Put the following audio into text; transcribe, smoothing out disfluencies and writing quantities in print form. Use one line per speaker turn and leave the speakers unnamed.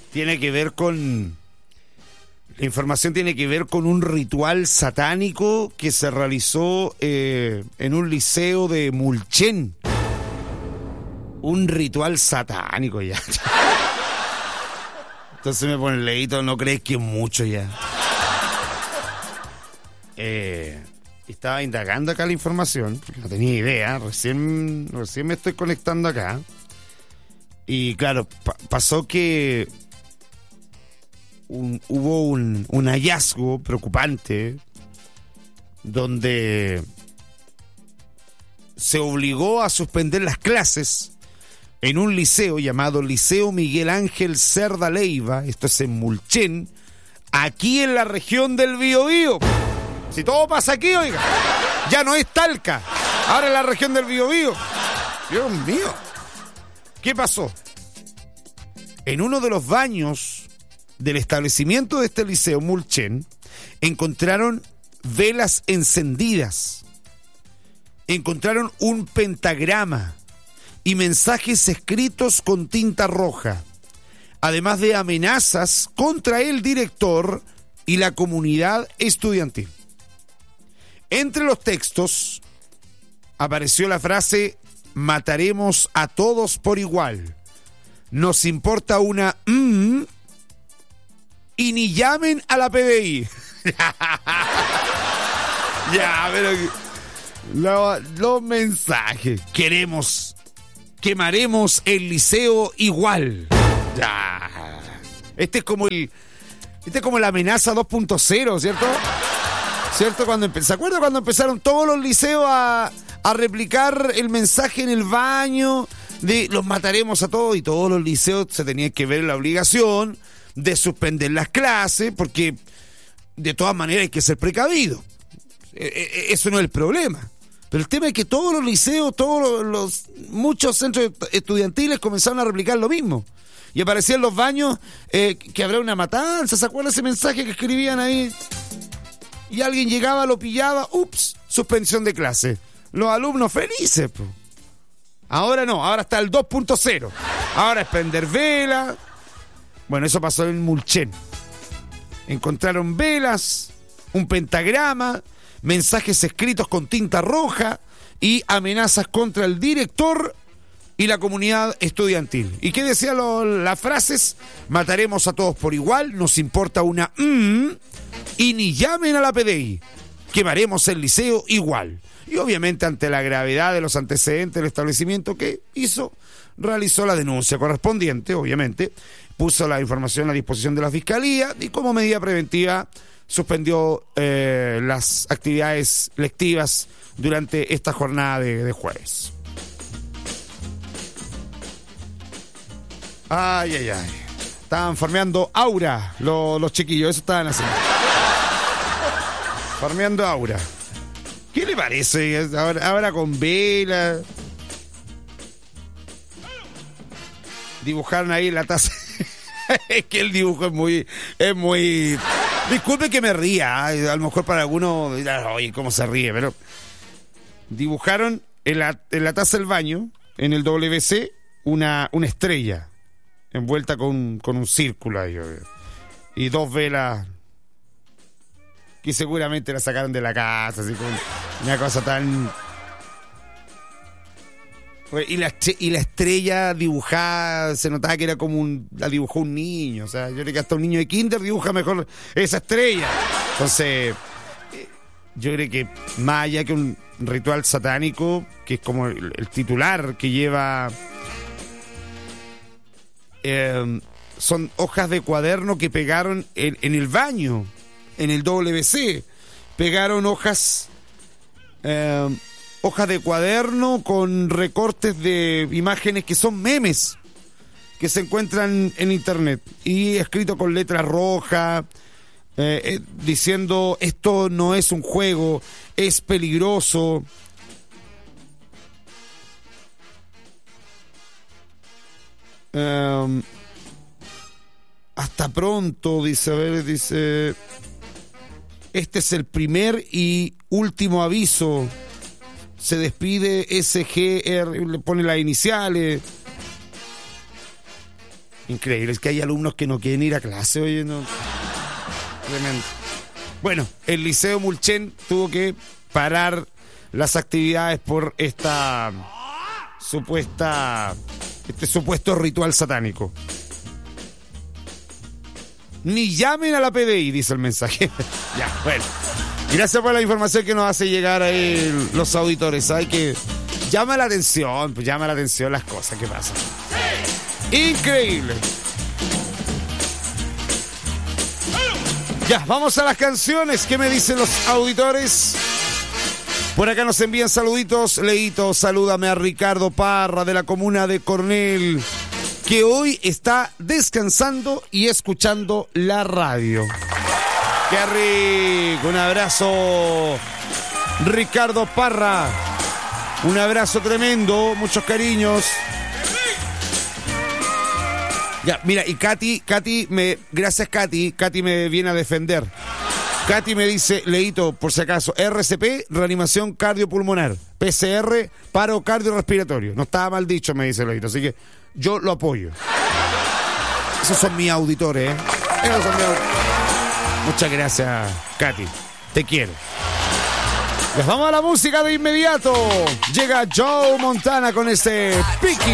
tiene que ver con... La información tiene que ver con un ritual satánico que se realizó en un liceo de Mulchen. Un ritual satánico ya. Entonces me pone leíto, no crees que es mucho ya. Estaba indagando acá la información, porque no tenía idea, recién me estoy conectando acá. Y claro, pasó que hubo un hallazgo preocupante donde se obligó a suspender las clases en un liceo llamado Liceo Miguel Ángel Cerda Leiva, esto es en Mulchen, aquí en la región del Biobío. Si todo pasa aquí, oiga, ya no es Talca, ahora en la región del Biobío. Dios mío, ¿qué pasó? En uno de los baños del establecimiento de este liceo Mulchen encontraron velas encendidas, encontraron un pentagrama y mensajes escritos con tinta roja, además de amenazas contra el director y la comunidad estudiantil. Entre los textos apareció la frase: mataremos a todos por igual, nos importa una y ni llamen a la PDI. Ya, pero los mensajes: quemaremos el liceo igual. Ya. Este es como la amenaza 2.0, ¿cierto? ¿Cierto? ¿Se acuerda cuando empezaron todos los liceos a replicar el mensaje en el baño de los mataremos a todos? Y todos los liceos se tenían que ver la obligación de suspender las clases, porque de todas maneras hay que ser precavido. Eso no es el problema. Pero el tema es que todos los liceos, muchos centros estudiantiles comenzaron a replicar lo mismo. Y aparecían en los baños que habrá una matanza. ¿Se acuerda ese mensaje que escribían ahí? Y alguien llegaba, lo pillaba, suspensión de clase. Los alumnos felices, po. Ahora no, ahora está el 2.0. Ahora es prender vela. Bueno, eso pasó en Mulchen. Encontraron velas, un pentagrama, mensajes escritos con tinta roja y amenazas contra el director y la comunidad estudiantil. ¿Y qué decían las frases? Mataremos a todos por igual, nos importa una y ni llamen a la PDI. Quemaremos el liceo igual. Y obviamente, ante la gravedad de los antecedentes del establecimiento que hizo, realizó la denuncia correspondiente, obviamente, puso la información a disposición de la Fiscalía y como medida preventiva suspendió las actividades lectivas durante esta jornada de jueves. Ay. Estaban farmeando aura los chiquillos, eso estaban haciendo. Farmeando aura. ¿Qué le parece? Ahora con vela. Dibujaron ahí la taza. Es que el dibujo es muy... Disculpe que me ría, a lo mejor para algunos dirán, oye, cómo se ríe, pero dibujaron en la taza del baño, en el WC, una estrella envuelta con un círculo ahí, y dos velas que seguramente la sacaron de la casa, así como una cosa tan... Y la estrella dibujada, se notaba que era como la dibujó un niño. O sea, yo creo que hasta un niño de kinder dibuja mejor esa estrella. Entonces, yo creo que más allá que un ritual satánico, que es como el titular que lleva, son hojas de cuaderno que pegaron en el baño, en el WC. Pegaron hojas de cuaderno con recortes de imágenes que son memes que se encuentran en internet y escrito con letra roja, diciendo esto no es un juego, es peligroso. Hasta pronto, dice, este es el primer y último aviso. Se despide SGR, le pone las iniciales. Increíble, es que hay alumnos que no quieren ir a clase, oye, no. Tremendo. Bueno, el Liceo Mulchen tuvo que parar las actividades por este supuesto ritual satánico. Ni llamen a la PDI, dice el mensaje. Ya, bueno. Gracias por la información que nos hace llegar ahí los auditores. ¿Sabes que llama la atención? Pues llama la atención las cosas que pasan. Increíble. Ya, vamos a las canciones. ¿Qué me dicen los auditores? Por acá nos envían saluditos. Leito, salúdame a Ricardo Parra de la comuna de Cornell, que hoy está descansando y escuchando la radio. ¡Qué rico! Un abrazo, Ricardo Parra. Un abrazo tremendo, muchos cariños. Ya, mira, y Katy gracias Katy me viene a defender. Katy me dice, Leito, por si acaso, RCP, reanimación cardiopulmonar, PCR, paro cardiorrespiratorio. No estaba mal dicho, me dice Leito, así que yo lo apoyo. Esos son mis auditores, ¿eh? Esos son mis auditores. Muchas gracias, Katy. Te quiero. Les vamos a la música de inmediato. Llega Joe Montana con este Piqui.